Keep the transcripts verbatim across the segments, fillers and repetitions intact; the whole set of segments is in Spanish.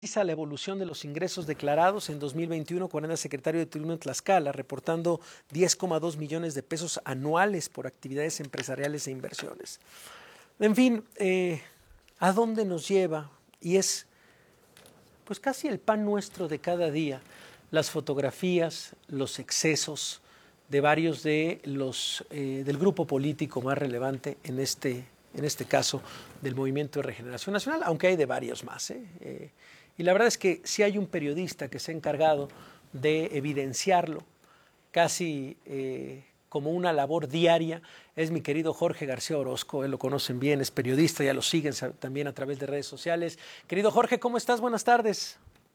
Analiza la evolución de los ingresos declarados en dos mil veintiuno cuando era secretario de Turismo en Tlaxcala, reportando diez coma dos millones de pesos anuales por actividades empresariales e inversiones. En fin, eh, ¿a dónde nos lleva? Y es pues casi el pan nuestro de cada día, las fotografías, los excesos de varios de los eh, del grupo político más relevante en este, en este caso del Movimiento de Regeneración Nacional, aunque hay de varios más, ¿eh? Eh, y la verdad es que si hay un periodista que se ha encargado de evidenciarlo casi eh, como una labor diaria, es mi querido Jorge García Orozco. Él lo conocen bien, es periodista, ya lo siguen también a través de redes sociales. Querido Jorge, ¿cómo estás? Buenas tardes.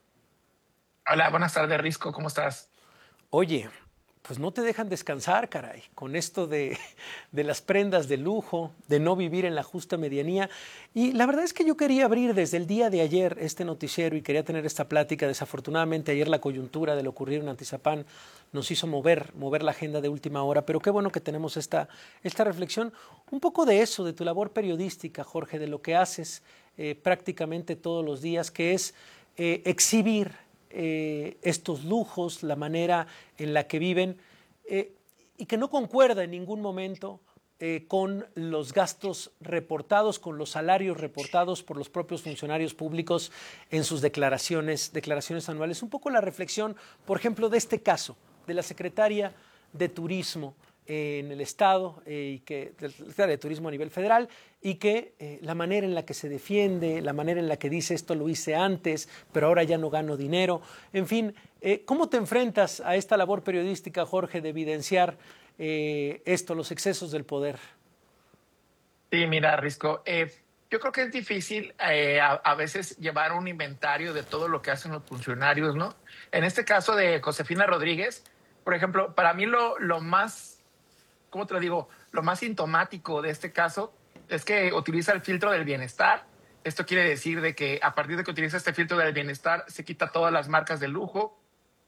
Hola, buenas tardes, Risco, ¿cómo estás? Oye, pues no te dejan descansar, caray, con esto de, de las prendas de lujo, de no vivir en la justa medianía. Y la verdad es que yo quería abrir desde el día de ayer este noticiero y quería tener esta plática. Desafortunadamente ayer la coyuntura de lo ocurrido en Atizapán nos hizo mover, mover la agenda de última hora, pero qué bueno que tenemos esta, esta reflexión. Un poco de eso, de tu labor periodística, Jorge, de lo que haces eh, prácticamente todos los días, que es eh, exhibir Eh, estos lujos, la manera en la que viven, eh, y que no concuerda en ningún momento eh, con los gastos reportados, con los salarios reportados por los propios funcionarios públicos en sus declaraciones, declaraciones anuales. Un poco la reflexión, por ejemplo, de este caso, de la secretaria de Turismo en el Estado, eh, y que, de, de Turismo a nivel federal, y que eh, la manera en la que se defiende, la manera en la que dice esto lo hice antes, pero ahora ya no gano dinero. En fin, eh, ¿cómo te enfrentas a esta labor periodística, Jorge, de evidenciar eh, esto, los excesos del poder? Sí, mira, Risco, eh, yo creo que es difícil eh, a, a veces llevar un inventario de todo lo que hacen los funcionarios, ¿no? En este caso de Josefina Rodríguez, por ejemplo, para mí lo, lo más, ¿cómo te lo digo? Lo más sintomático de este caso es que utiliza el filtro del bienestar. Esto quiere decir de que a partir de que utiliza este filtro del bienestar, se quita todas las marcas de lujo,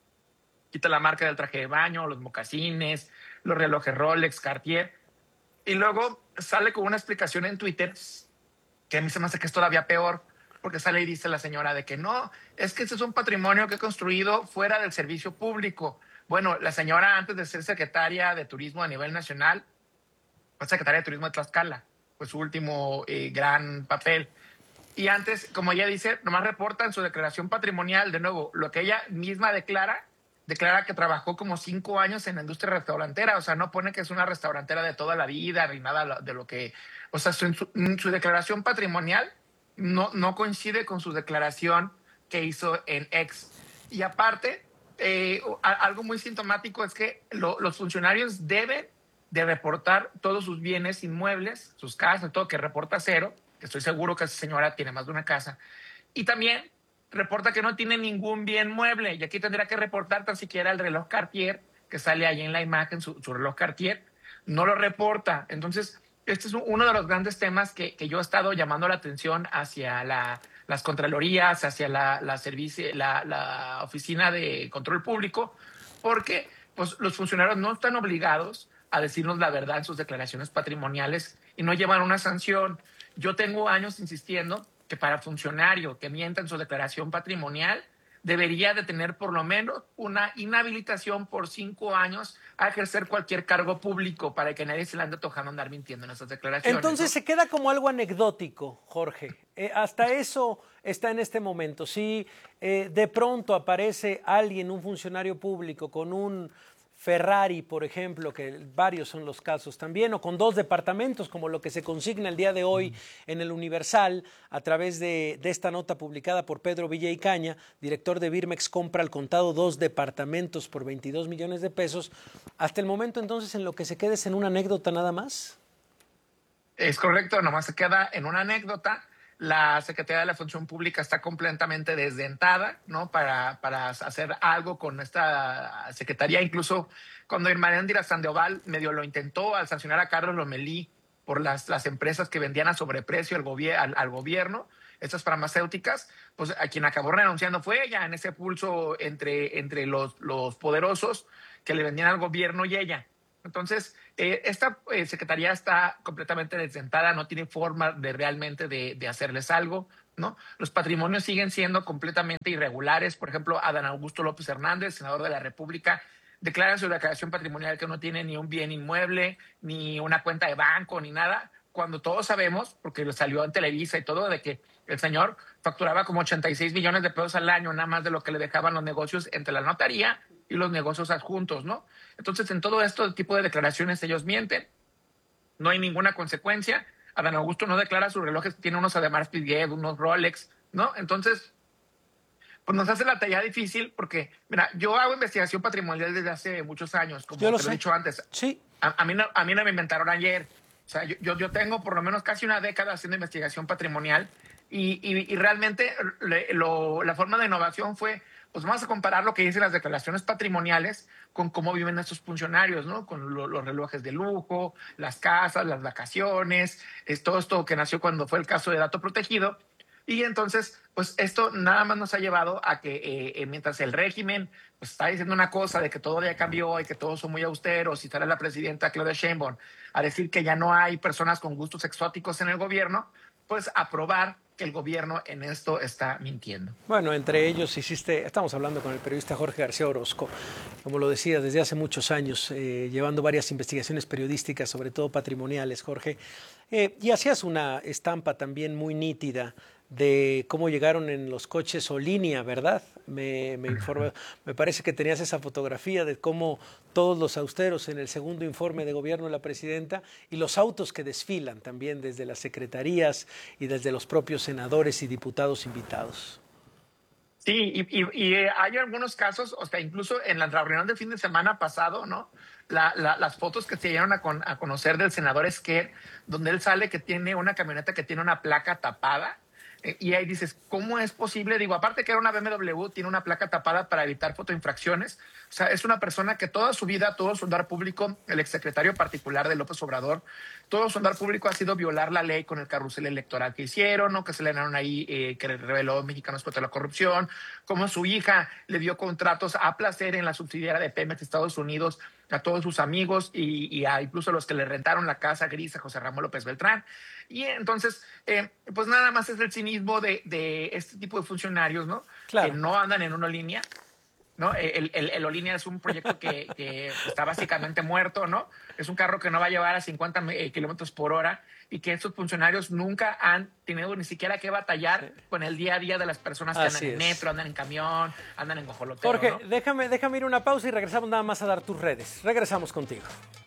quita la marca del traje de baño, los mocasines, los relojes Rolex, Cartier. Y luego sale con una explicación en Twitter que a mí se me hace que es todavía peor, porque sale y dice la señora de que no, es que ese es un patrimonio que he construido fuera del servicio público. Bueno, la señora antes de ser secretaria de Turismo a nivel nacional, fue secretaria de Turismo de Tlaxcala, fue su último eh, gran papel. Y antes, como ella dice, nomás reporta en su declaración patrimonial, de nuevo, lo que ella misma declara, declara que trabajó como cinco años en la industria restaurantera, o sea, no pone que es una restaurantera de toda la vida, ni nada de lo que, o sea, su, su, su declaración patrimonial no, no coincide con su declaración que hizo en X. Y aparte, eh, algo muy sintomático es que lo, los funcionarios deben de reportar todos sus bienes inmuebles, sus casas, todo, que reporta cero, que estoy seguro que esa señora tiene más de una casa, y también reporta que no tiene ningún bien mueble, y aquí tendría que reportar tan siquiera el reloj Cartier, que sale ahí en la imagen, su, su reloj Cartier, no lo reporta. Entonces, este es uno de los grandes temas que, que yo he estado llamando la atención hacia la, las contralorías, hacia la, la, servicio, la, la Oficina de Control Público, porque pues, los funcionarios no están obligados a decirnos la verdad en sus declaraciones patrimoniales y no llevan una sanción. Yo tengo años insistiendo que para funcionario que mienta en su declaración patrimonial debería de tener por lo menos una inhabilitación por cinco años a ejercer cualquier cargo público para que nadie se le ande tojando andar mintiendo en esas declaraciones, Entonces ¿no? se queda como algo anecdótico, Jorge. Eh, hasta eso está en este momento. Si eh, de pronto aparece alguien, un funcionario público, con un Ferrari, por ejemplo, que varios son los casos también, o con dos departamentos, como lo que se consigna el día de hoy en el Universal, a través de, de esta nota publicada por Pedro Villa y Caña, director de Birmex, compra al contado dos departamentos por veintidós millones de pesos. Hasta el momento, entonces, en lo que se queda es en una anécdota nada más. Es correcto, nomás se queda en una anécdota. La Secretaría de la Función Pública está completamente desdentada, ¿no? Para, para hacer algo con esta secretaría. Incluso cuando Irma Eréndira Sandoval medio lo intentó al sancionar a Carlos Lomelí por las, las empresas que vendían a sobreprecio al, gobier al, al gobierno, estas farmacéuticas, pues a quien acabó renunciando fue ella en ese pulso entre, entre los, los poderosos que le vendían al gobierno y ella. Entonces, eh, esta eh, secretaría está completamente desdentada, no tiene forma de realmente de, de hacerles algo. ¿no? Los patrimonios siguen siendo completamente irregulares. Por ejemplo, Adán Augusto López Hernández, senador de la República, declara en su declaración patrimonial que no tiene ni un bien inmueble, ni una cuenta de banco, ni nada, cuando todos sabemos, porque lo salió en Televisa y todo, de que el señor facturaba como ochenta y seis millones de pesos al año, nada más de lo que le dejaban los negocios entre la notaría y los negocios adjuntos, ¿no? Entonces, en todo esto, el tipo de declaraciones ellos mienten, no hay ninguna consecuencia. Adán Augusto no declara sus relojes, tiene unos Audemars Piguet, unos Rolex, ¿no? Entonces, pues nos hace la tarea difícil porque, mira, yo hago investigación patrimonial desde hace muchos años, como yo lo te sé. lo he dicho antes. Sí. A, a, mí no, a mí no me inventaron ayer. O sea, yo, yo, yo tengo por lo menos casi una década haciendo investigación patrimonial y, y, y realmente le, lo, la forma de innovación fue, pues vamos a comparar lo que dicen las declaraciones patrimoniales con cómo viven estos funcionarios, ¿no? Con lo, los relojes de lujo, las casas, las vacaciones, es todo esto que nació cuando fue el caso de dato protegido. Y entonces, pues esto nada más nos ha llevado a que eh, eh, mientras el régimen pues, está diciendo una cosa de que todo ya cambió y que todos son muy austeros, y sale la presidenta Claudia Sheinbaum a decir que ya no hay personas con gustos exóticos en el gobierno, pues aprobar que el gobierno en esto está mintiendo. Bueno, entre ellos hiciste, estamos hablando con el periodista Jorge García Orozco, como lo decía, desde hace muchos años, eh, llevando varias investigaciones periodísticas, sobre todo patrimoniales, Jorge, eh, y hacías una estampa también muy nítida de cómo llegaron en los coches o línea, ¿verdad? Me, me informé, me parece que tenías esa fotografía de cómo todos los austeros en el segundo informe de gobierno de la presidenta y los autos que desfilan también desde las secretarías y desde los propios senadores y diputados invitados. Sí, y, y, y hay algunos casos, o sea, incluso en la reunión del fin de semana pasado, ¿no? La, la, las fotos que se dieron a, con, a conocer del senador Esquer, donde él sale que tiene una camioneta que tiene una placa tapada. Y ahí dices, ¿cómo es posible? Digo, aparte que era una B M W, tiene una placa tapada para evitar fotoinfracciones. O sea, es una persona que toda su vida, todo su andar público, el exsecretario particular de López Obrador, todo su andar público ha sido violar la ley con el carrusel electoral que hicieron, ¿no? Que se le dieron ahí, eh, que reveló Mexicanos contra la Corrupción, como su hija le dio contratos a placer en la subsidiaria de Pemex Estados Unidos a todos sus amigos y, y a incluso los que le rentaron la casa gris a José Ramón López Beltrán. Y entonces, eh, pues nada más es el cinismo de, de este tipo de funcionarios, ¿no? Claro. Que no andan en una línea, ¿no? El, el, el Olínea es un proyecto que, que está básicamente muerto, ¿no? Es un carro que no va a llevar a cincuenta kilómetros por hora y que estos funcionarios nunca han tenido ni siquiera que batallar sí. con el día a día de las personas que Así andan en es. metro, andan en camión, andan en guajolotero, Jorge, ¿no? déjame, déjame ir una pausa y regresamos nada más a dar tus redes. Regresamos contigo.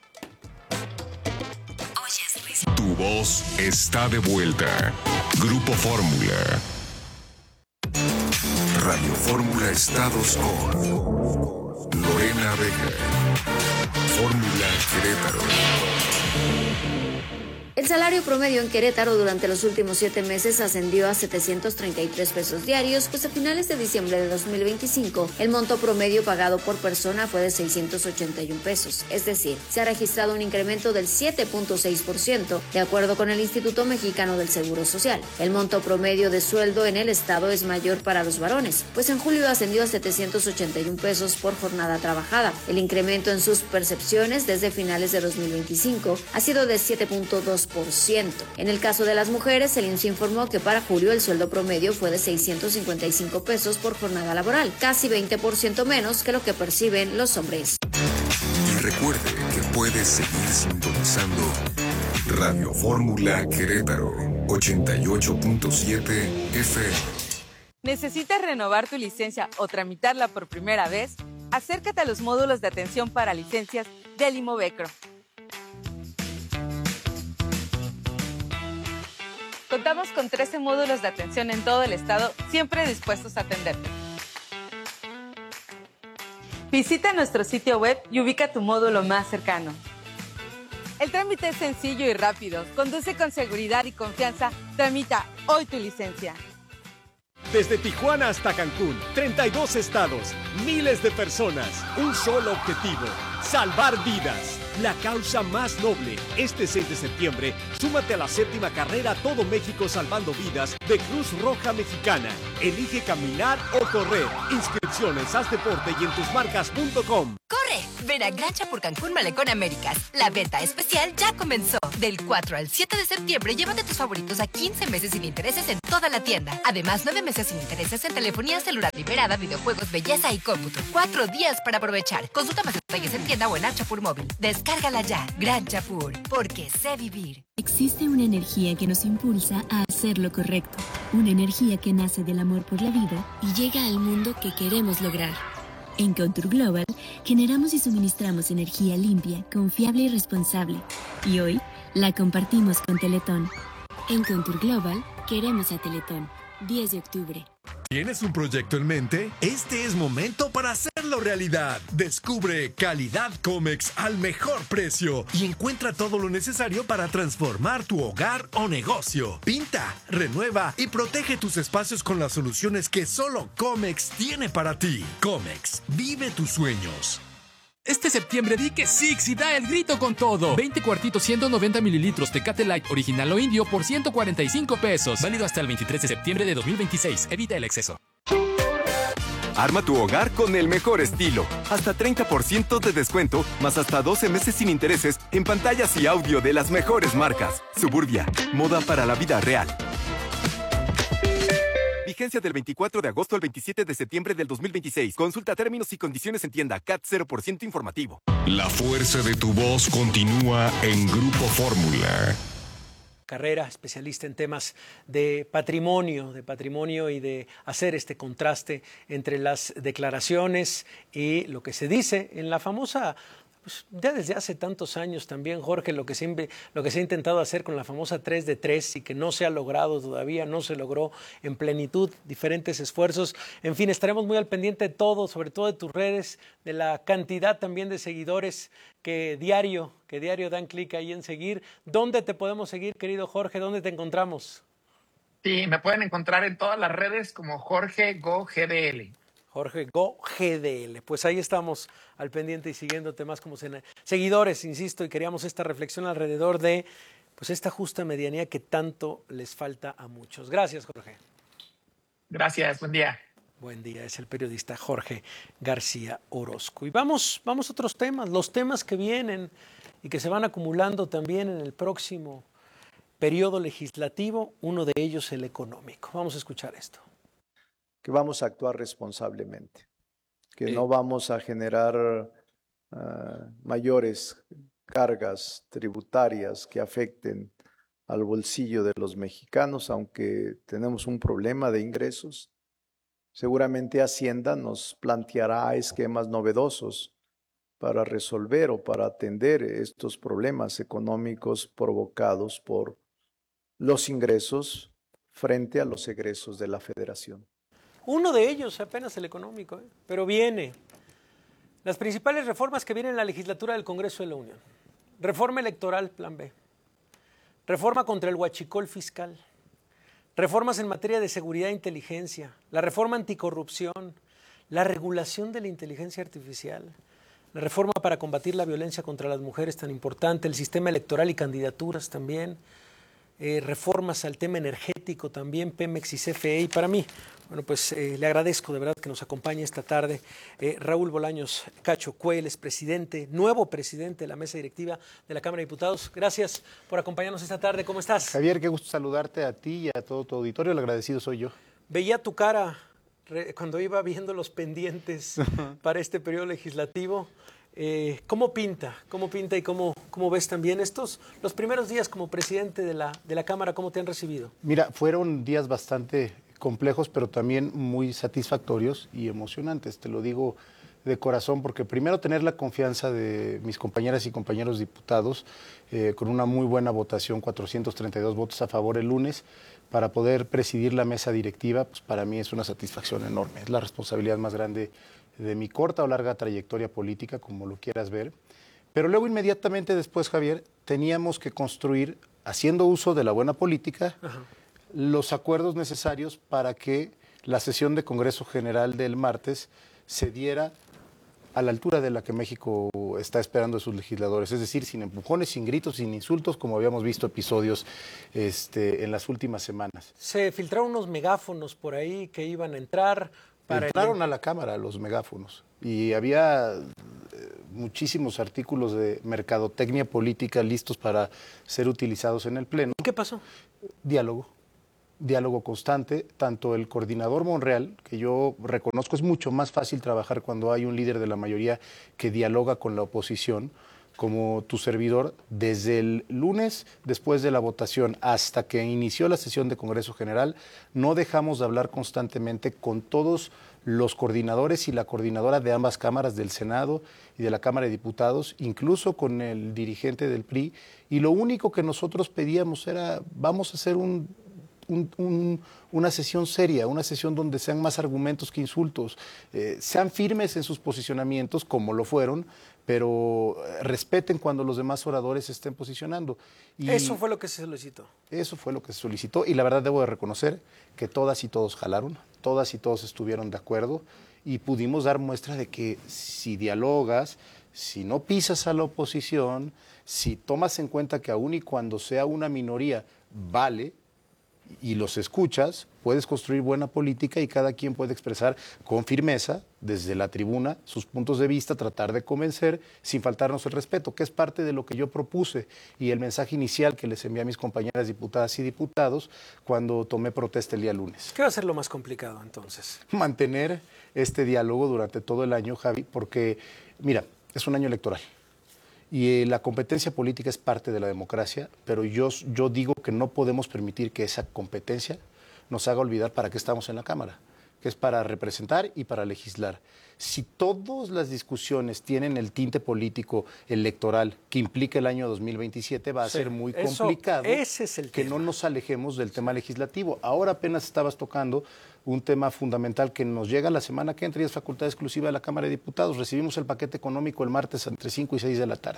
Tu voz está de vuelta. Grupo Fórmula. Radio Fórmula Estados con Lorena Vega. Fórmula Querétaro. El salario promedio en Querétaro durante los últimos siete meses ascendió a setecientos treinta y tres pesos diarios, pues a finales de diciembre de dos mil veinticinco el monto promedio pagado por persona fue de seiscientos ochenta y un pesos, es decir, se ha registrado un incremento del siete punto seis por ciento, de acuerdo con el Instituto Mexicano del Seguro Social. El monto promedio de sueldo en el estado es mayor para los varones, pues en julio ascendió a setecientos ochenta y un pesos por jornada trabajada. El incremento en sus percepciones desde finales de dos mil veinticinco ha sido de siete punto dos por ciento. En el caso de las mujeres, el I M S S informó que para julio el sueldo promedio fue de seiscientos cincuenta y cinco pesos por jornada laboral, casi veinte por ciento menos que lo que perciben los hombres. Y recuerde que puedes seguir sintonizando Radio Fórmula Querétaro ochenta y ocho punto siete F M. ¿Necesitas renovar tu licencia o tramitarla por primera vez? Acércate a los módulos de atención para licencias del Imovecro. Contamos con trece módulos de atención en todo el estado, siempre dispuestos a atenderte. Visita nuestro sitio web y ubica tu módulo más cercano. El trámite es sencillo y rápido. Conduce con seguridad y confianza. Tramita hoy tu licencia. Desde Tijuana hasta Cancún, treinta y dos estados, miles de personas, un solo objetivo, salvar vidas. La causa más noble. Este seis de septiembre, súmate a la séptima carrera Todo México Salvando Vidas de Cruz Roja Mexicana. Elige caminar o correr. Inscripciones, haz deporte y en tus marcas punto com. ¡Corre! octubre. Ven a Gran Chapur Cancún Malecón Américas. La venta especial ya comenzó. Del cuatro al siete de septiembre, llévate tus favoritos a quince meses sin intereses en toda la tienda. Además, nueve meses sin intereses en telefonía celular liberada, videojuegos, belleza y cómputo. Cuatro días para aprovechar. Consulta más detalles en tienda o en App Chapur Móvil. Descárgala ya. Gran Chapur, porque sé vivir. Existe una energía que nos impulsa a hacer lo correcto. Una energía que nace del amor por la vida y llega al mundo que queremos lograr. En Contour Global, generamos y suministramos energía limpia, confiable y responsable. Y hoy, la compartimos con Teletón. En Contour Global, queremos a Teletón. diez de octubre. ¿Tienes un proyecto en mente? Este es momento para hacerlo realidad. Descubre Calidad Comex al mejor precio y encuentra todo lo necesario para transformar tu hogar o negocio. Pinta, renueva y protege tus espacios con las soluciones que solo Comex tiene para ti. Comex, vive tus sueños. Este septiembre di que Six y da el grito con todo. veinte cuartitos ciento noventa mililitros Tecate Light original o indio por ciento cuarenta y cinco pesos. Válido hasta el veintitrés de septiembre de dos mil veintiséis. Evita el exceso. Arma tu hogar con el mejor estilo. Hasta treinta por ciento de descuento, más hasta doce meses sin intereses en pantallas y audio de las mejores marcas. Suburbia, moda para la vida real. Vigencia del veinticuatro de agosto al veintisiete de septiembre del dos mil veintiséis. Consulta términos y condiciones en tienda. C A T cero por ciento informativo. La fuerza de tu voz continúa en Grupo Fórmula. Carrera, especialista en temas de patrimonio, de patrimonio y de hacer este contraste entre las declaraciones y lo que se dice en la famosa, pues ya desde hace tantos años también, Jorge, lo que, se, lo que se ha intentado hacer con la famosa tres de tres y que no se ha logrado todavía, no se logró en plenitud, diferentes esfuerzos. En fin, estaremos muy al pendiente de todo, sobre todo de tus redes, de la cantidad también de seguidores que diario, que diario dan clic ahí en seguir. ¿Dónde te podemos seguir, querido Jorge? ¿Dónde te encontramos? Sí, me pueden encontrar en todas las redes como Jorge Go G D L. Jorge Go G D L. Pues ahí estamos al pendiente y siguiéndote más como seguidores, insisto, y queríamos esta reflexión alrededor de pues esta justa medianía que tanto les falta a muchos. Gracias, Jorge. Gracias, buen día. Buen día, es el periodista Jorge García Orozco. Y vamos, vamos a otros temas, los temas que vienen y que se van acumulando también en el próximo periodo legislativo, uno de ellos el económico. Vamos a escuchar esto. Que vamos a actuar responsablemente, que sí. No vamos a generar uh, mayores cargas tributarias que afecten al bolsillo de los mexicanos, aunque tenemos un problema de ingresos. Seguramente Hacienda nos planteará esquemas novedosos para resolver o para atender estos problemas económicos provocados por los ingresos frente a los egresos de la Federación. Uno de ellos apenas el económico, ¿eh? Pero viene. Las principales reformas que vienen en la legislatura del Congreso de la Unión. Reforma electoral, plan B. Reforma contra el huachicol fiscal. Reformas en materia de seguridad e inteligencia. La reforma anticorrupción. La regulación de la inteligencia artificial. La reforma para combatir la violencia contra las mujeres tan importante. El sistema electoral y candidaturas también. Eh, reformas al tema energético también, Pemex y C F E. Y para mí, bueno, pues eh, le agradezco de verdad que nos acompañe esta tarde eh, Raúl Bolaños Cacho Cuel, es presidente, nuevo presidente de la mesa directiva de la Cámara de Diputados. Gracias por acompañarnos esta tarde. ¿Cómo estás? Javier, qué gusto saludarte a ti y a todo tu auditorio. El agradecido soy yo. Veía tu cara cuando iba viendo los pendientes para este periodo legislativo. Eh, ¿Cómo pinta? ¿Cómo pinta y cómo, cómo ves también estos, los primeros días como presidente de la, de la Cámara? ¿Cómo te han recibido? Mira, fueron días bastante complejos, pero también muy satisfactorios y emocionantes. Te lo digo de corazón, porque primero tener la confianza de mis compañeras y compañeros diputados, eh, con una muy buena votación, cuatrocientos treinta y dos votos a favor el lunes, para poder presidir la mesa directiva, pues para mí es una satisfacción enorme. Es la responsabilidad más grande de mi corta o larga trayectoria política, como lo quieras ver. Pero luego inmediatamente después, Javier, teníamos que construir, haciendo uso de la buena política, Ajá. los acuerdos necesarios para que la sesión de Congreso General del martes se diera a la altura de la que México está esperando de sus legisladores, es decir, sin empujones, sin gritos, sin insultos, como habíamos visto episodios este, en las últimas semanas. Se filtraron unos megáfonos por ahí que iban a entrar. Para Entraron el... a la Cámara los megáfonos y había muchísimos artículos de mercadotecnia política listos para ser utilizados en el Pleno. ¿Qué pasó? Diálogo. Diálogo constante, tanto el coordinador Monreal, que yo reconozco es mucho más fácil trabajar cuando hay un líder de la mayoría que dialoga con la oposición, como tu servidor, desde el lunes después de la votación hasta que inició la sesión de Congreso General, no dejamos de hablar constantemente con todos los coordinadores y la coordinadora de ambas cámaras, del Senado y de la Cámara de Diputados, incluso con el dirigente del P R I, y lo único que nosotros pedíamos era, vamos a hacer un... Un, un, una sesión seria, una sesión donde sean más argumentos que insultos, eh, sean firmes en sus posicionamientos, como lo fueron, pero respeten cuando los demás oradores se estén posicionando. Y eso fue lo que se solicitó. Eso fue lo que se solicitó, y la verdad debo de reconocer que todas y todos jalaron, todas y todos estuvieron de acuerdo, y pudimos dar muestra de que si dialogas, si no pisas a la oposición, si tomas en cuenta que aún y cuando sea una minoría, vale, y los escuchas, puedes construir buena política y cada quien puede expresar con firmeza desde la tribuna sus puntos de vista, tratar de convencer sin faltarnos el respeto, que es parte de lo que yo propuse y el mensaje inicial que les envié a mis compañeras diputadas y diputados cuando tomé protesta el día lunes. ¿Qué va a ser lo más complicado entonces? Mantener este diálogo durante todo el año, Javi, porque mira, es un año electoral. Y eh, la competencia política es parte de la democracia, pero yo, yo digo que no podemos permitir que esa competencia nos haga olvidar para qué estamos en la Cámara, que es para representar y para legislar. Si todas las discusiones tienen el tinte político electoral que implica el año dos mil veintisiete, va a sí, ser muy eso, complicado ese es el que tema. No nos alejemos del tema legislativo. Ahora apenas estabas tocando un tema fundamental que nos llega la semana que entra y es facultad exclusiva de la Cámara de Diputados. Recibimos el paquete económico el martes entre cinco y seis de la tarde.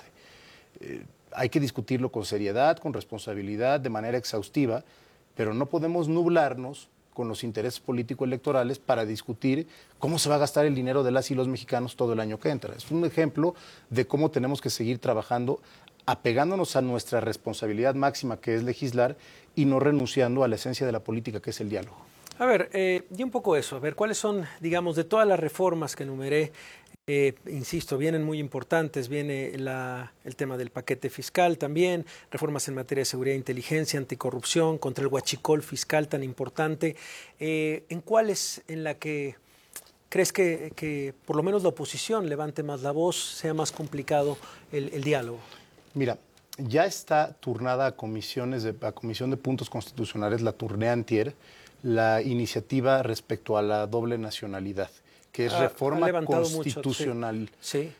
Eh, hay que discutirlo con seriedad, con responsabilidad, de manera exhaustiva, pero no podemos nublarnos con los intereses político-electorales para discutir cómo se va a gastar el dinero de las y los mexicanos todo el año que entra. Es un ejemplo de cómo tenemos que seguir trabajando apegándonos a nuestra responsabilidad máxima, que es legislar, y no renunciando a la esencia de la política, que es el diálogo. A ver, eh, y un poco eso, a ver, ¿cuáles son, digamos, de todas las reformas que enumeré? Eh, insisto, vienen muy importantes, viene la, el tema del paquete fiscal también, reformas en materia de seguridad e inteligencia, anticorrupción, contra el huachicol fiscal tan importante. Eh, ¿En cuál es en la que crees que, que por lo menos la oposición levante más la voz, sea más complicado el, el diálogo? Mira, ya está turnada a, comisiones de, a Comisión de Puntos Constitucionales, la turné antier, la iniciativa respecto a la doble nacionalidad, que es ha, reforma ha constitucional. Mucho, sí. Sí.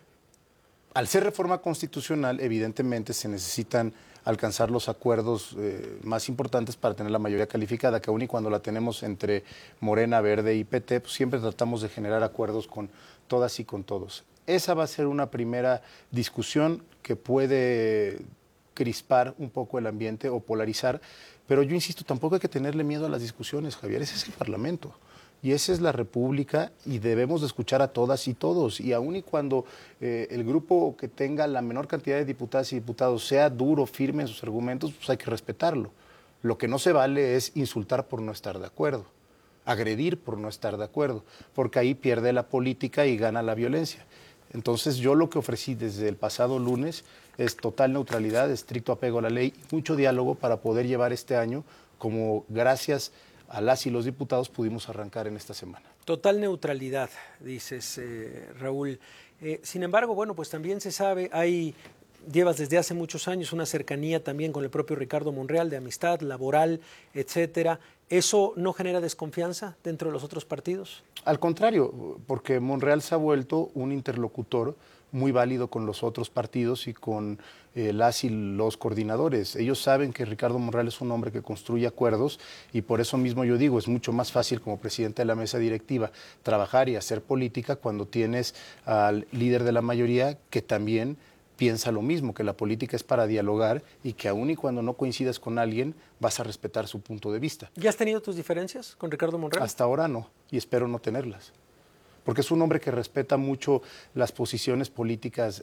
Al ser reforma constitucional, evidentemente se necesitan alcanzar los acuerdos eh, más importantes para tener la mayoría calificada, que aun y cuando la tenemos entre Morena, Verde y P T, pues siempre tratamos de generar acuerdos con todas y con todos. Esa va a ser una primera discusión que puede crispar un poco el ambiente o polarizar, pero yo insisto, tampoco hay que tenerle miedo a las discusiones, Javier, ese es el Parlamento. Y esa es la República y debemos de escuchar a todas y todos. Y aun y cuando eh, el grupo que tenga la menor cantidad de diputadas y diputados sea duro, firme en sus argumentos, pues hay que respetarlo. Lo que no se vale es insultar por no estar de acuerdo, agredir por no estar de acuerdo, porque ahí pierde la política y gana la violencia. Entonces yo lo que ofrecí desde el pasado lunes es total neutralidad, estricto apego a la ley, mucho diálogo para poder llevar este año como gracias a las y los diputados pudimos arrancar en esta semana. Total neutralidad, dices, eh, Raúl. Eh, sin embargo, bueno, pues también se sabe, hay, llevas desde hace muchos años una cercanía también con el propio Ricardo Monreal, de amistad, laboral, etcétera. ¿Eso no genera desconfianza dentro de los otros partidos? Al contrario, porque Monreal se ha vuelto un interlocutor muy válido con los otros partidos y con eh, las y los coordinadores. Ellos saben que Ricardo Monreal es un hombre que construye acuerdos y por eso mismo yo digo, es mucho más fácil como presidente de la mesa directiva trabajar y hacer política cuando tienes al líder de la mayoría que también piensa lo mismo, que la política es para dialogar y que aun y cuando no coincidas con alguien vas a respetar su punto de vista. ¿Ya has tenido tus diferencias con Ricardo Monreal? Hasta ahora no, y espero no tenerlas. Porque es un hombre que respeta mucho las posiciones políticas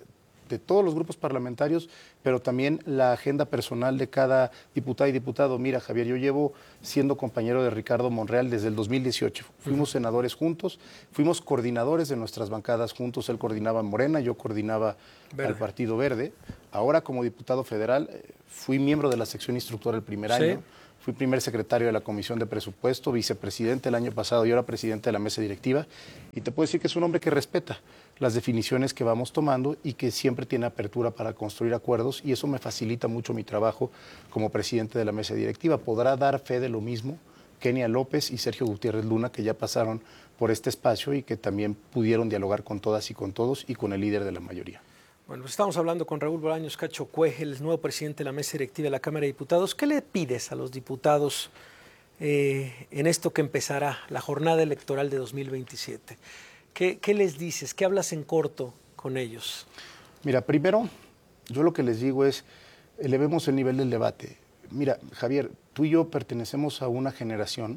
de todos los grupos parlamentarios, pero también la agenda personal de cada diputada y diputado. Mira, Javier, yo llevo siendo compañero de Ricardo Monreal desde el dos mil dieciocho. Fuimos uh-huh. senadores juntos, fuimos coordinadores de nuestras bancadas juntos. Él coordinaba Morena, yo coordinaba Verde. al Partido Verde. Ahora, como diputado federal, fui miembro de la sección instructora el primer ¿Sí? año. Fui primer secretario de la Comisión de Presupuesto, vicepresidente el año pasado y ahora presidente de la mesa directiva. Y te puedo decir que es un hombre que respeta las definiciones que vamos tomando y que siempre tiene apertura para construir acuerdos, y eso me facilita mucho mi trabajo como presidente de la mesa directiva. Podrá dar fe de lo mismo Kenia López y Sergio Gutiérrez Luna, que ya pasaron por este espacio y que también pudieron dialogar con todas y con todos y con el líder de la mayoría. Bueno, pues estamos hablando con Raúl Bolaños Cacho Cue, el nuevo presidente de la mesa directiva de la Cámara de Diputados. ¿Qué le pides a los diputados eh, en esto que empezará la jornada electoral de dos mil veintisiete? ¿Qué, ¿Qué les dices? ¿Qué hablas en corto con ellos? Mira, primero, yo lo que les digo es, elevemos el nivel del debate. Mira, Javier, tú y yo pertenecemos a una generación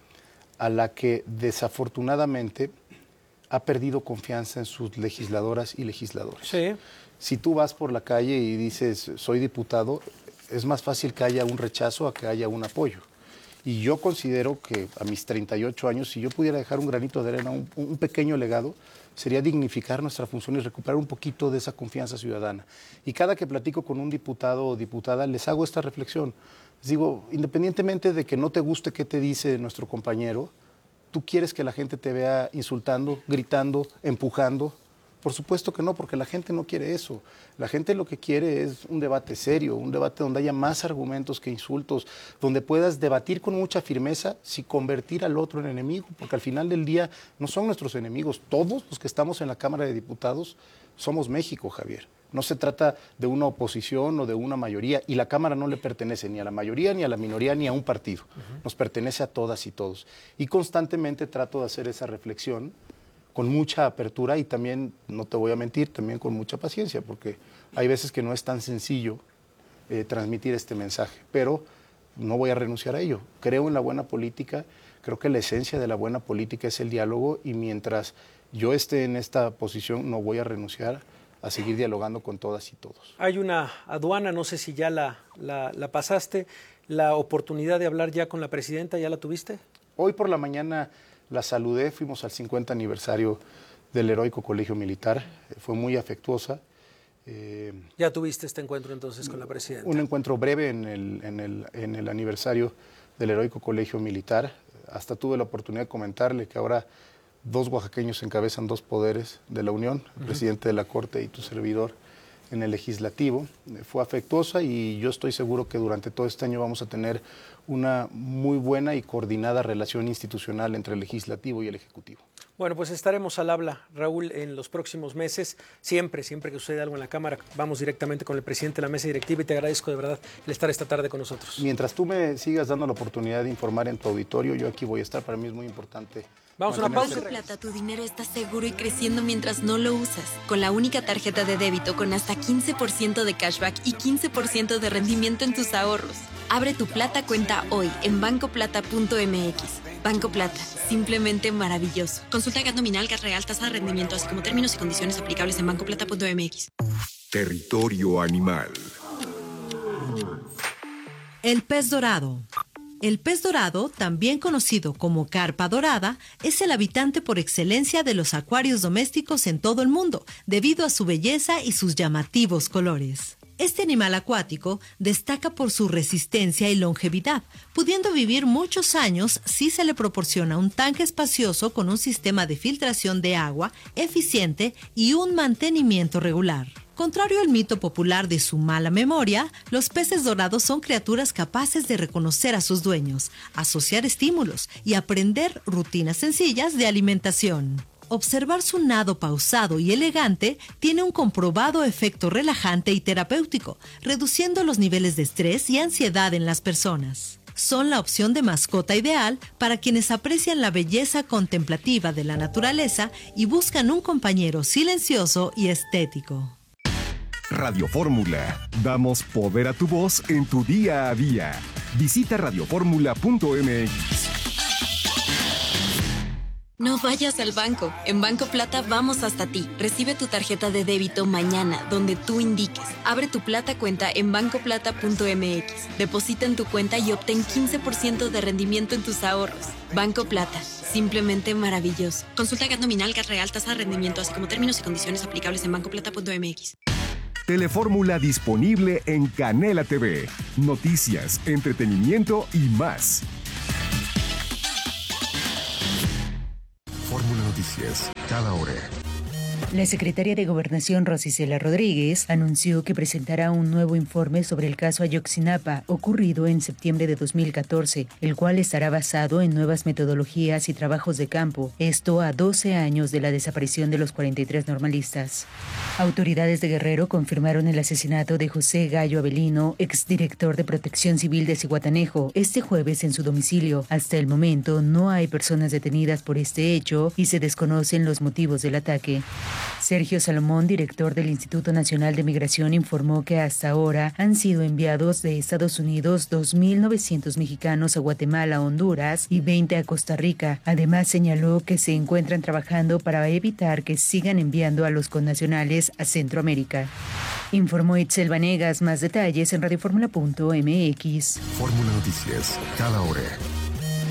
a la que desafortunadamente ha perdido confianza en sus legisladoras y legisladores. Sí. Si tú vas por la calle y dices, soy diputado, es más fácil que haya un rechazo a que haya un apoyo. Y yo considero que a mis treinta y ocho años, si yo pudiera dejar un granito de arena, un, un pequeño legado, sería dignificar nuestra función y recuperar un poquito de esa confianza ciudadana. Y cada que platico con un diputado o diputada, les hago esta reflexión. Les digo, independientemente de que no te guste qué te dice nuestro compañero, ¿tú quieres que la gente te vea insultando, gritando, empujando? Por supuesto que no, porque la gente no quiere eso. La gente lo que quiere es un debate serio, un debate donde haya más argumentos que insultos, donde puedas debatir con mucha firmeza sin convertir al otro en enemigo, porque al final del día no son nuestros enemigos. Todos los que estamos en la Cámara de Diputados somos México, Javier. No se trata de una oposición o de una mayoría, y la Cámara no le pertenece ni a la mayoría, ni a la minoría, ni a un partido. Uh-huh. Nos pertenece a todas y todos. Y constantemente trato de hacer esa reflexión con mucha apertura y también, no te voy a mentir, también con mucha paciencia, porque hay veces que no es tan sencillo eh, transmitir este mensaje, pero no voy a renunciar a ello. Creo en la buena política, creo que la esencia de la buena política es el diálogo, y mientras yo esté en esta posición no voy a renunciar a seguir dialogando con todas y todos. Hay una aduana, no sé si ya la, la, la pasaste, la oportunidad de hablar ya con la presidenta, ¿ya la tuviste? Hoy por la mañana la saludé, fuimos al cincuenta aniversario del Heroico Colegio Militar, fue muy afectuosa. Eh, ¿Ya tuviste este encuentro entonces con la presidenta? Un encuentro breve en el, en el, en el aniversario del Heroico Colegio Militar. Hasta tuve la oportunidad de comentarle que ahora dos oaxaqueños encabezan dos poderes de la Unión, el uh-huh. presidente de la Corte y tu servidor en el Legislativo. Fue afectuosa y yo estoy seguro que durante todo este año vamos a tener una muy buena y coordinada relación institucional entre el Legislativo y el Ejecutivo. Bueno, pues estaremos al habla, Raúl, en los próximos meses. Siempre, siempre que suceda algo en la Cámara, vamos directamente con el presidente de la mesa directiva, y te agradezco de verdad el estar esta tarde con nosotros. Mientras tú me sigas dando la oportunidad de informar en tu auditorio, yo aquí voy a estar. Para mí es muy importante. Vamos a una pausa. En Plata, tu dinero está seguro y creciendo mientras no lo usas. Con la única tarjeta de débito con hasta quince por ciento de cashback y quince por ciento de rendimiento en tus ahorros. Abre tu Plata cuenta hoy en banco plata punto m x. Banco Plata, simplemente maravilloso. Consulta gas nominal, gas real, tasa de rendimiento, así como términos y condiciones aplicables en banco plata punto m x. Territorio animal. El pez dorado. El pez dorado, también conocido como carpa dorada, es el habitante por excelencia de los acuarios domésticos en todo el mundo, debido a su belleza y sus llamativos colores. Este animal acuático destaca por su resistencia y longevidad, pudiendo vivir muchos años si se le proporciona un tanque espacioso con un sistema de filtración de agua eficiente y un mantenimiento regular. Contrario al mito popular de su mala memoria, los peces dorados son criaturas capaces de reconocer a sus dueños, asociar estímulos y aprender rutinas sencillas de alimentación. Observar su nado pausado y elegante tiene un comprobado efecto relajante y terapéutico, reduciendo los niveles de estrés y ansiedad en las personas. Son la opción de mascota ideal para quienes aprecian la belleza contemplativa de la naturaleza y buscan un compañero silencioso y estético. Radio Fórmula. Damos poder a tu voz en tu día a día. Visita radio fórmula punto m x. No vayas al banco. En Banco Plata vamos hasta ti. Recibe tu tarjeta de débito mañana, donde tú indiques. Abre tu Plata cuenta en banco plata punto m x. Deposita en tu cuenta y obtén quince por ciento de rendimiento en tus ahorros. Banco Plata. Simplemente maravilloso. Consulta G A T nominal, G A T real, tasa de rendimiento, así como términos y condiciones aplicables en banco plata punto m x. Telefórmula disponible en Canela T V. Noticias, entretenimiento y más. Fórmula Noticias, cada hora. La secretaria de Gobernación, Rosa Isela Rodríguez, anunció que presentará un nuevo informe sobre el caso Ayotzinapa, ocurrido en septiembre de dos mil catorce, el cual estará basado en nuevas metodologías y trabajos de campo, esto a doce años de la desaparición de los cuarenta y tres normalistas. Autoridades de Guerrero confirmaron el asesinato de José Gallo Avelino, exdirector de Protección Civil de Zihuatanejo, este jueves en su domicilio. Hasta el momento no hay personas detenidas por este hecho y se desconocen los motivos del ataque. Sergio Salomón, director del Instituto Nacional de Migración, informó que hasta ahora han sido enviados de Estados Unidos dos mil novecientos mexicanos a Guatemala, Honduras y veinte a Costa Rica. Además, señaló que se encuentran trabajando para evitar que sigan enviando a los connacionales a Centroamérica. Informó Itzel Vanegas. Más detalles en radioformula punto m x. Fórmula Noticias, cada hora.